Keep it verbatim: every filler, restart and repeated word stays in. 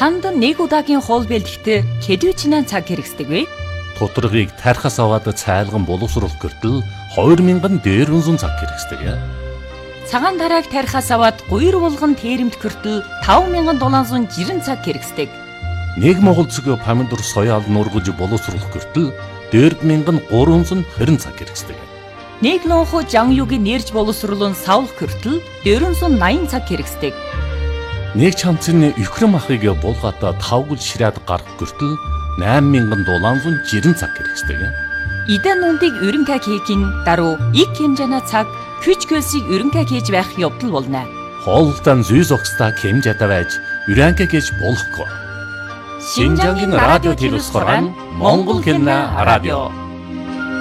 Танд нэг удаагийн хоол бэлтгэхдээ хэдвэчнээ цаг хэрэгсдэг вэ? Тутаргыг тархас аваад цайлган боловсруулах гэртэл хоёр мянган дээрвэнзэн цаг хэрэгсдэг. Цагаан тарааг тархас аваад гуйр булган тээрэмт гэртэл таван мянган долоон зуун жирэн цаг хэрэгсдэг. Нэг монгол цэгийн помидор соёал нургаж боловсруулах гэртэл дөрв мянган гурван зуун хорин цаг хэрэгсдэг. Нэг лонхо жанюгийн нэрж боловсруулан савлах гэртэл дөрвөн зуун наян цаг хэрэгсдэг. Нэг чамцны өхрөм ахыг булгаата тавгал ширээд гарах гэртэл найман мянган долоон зуун жирэн цаг хэрэгсдэг. Идэн нүндийг өрөнгө хийхин даруй их хэмжээний цаг хүч хөлсийг өрөнгө хийж байх явдал болно. Хоолтон зүйс огста хэмжээтэй байж өрөнгө хийж болохгүй. Шинжангийн радио телевиз хорон Монгол хэмнэ радио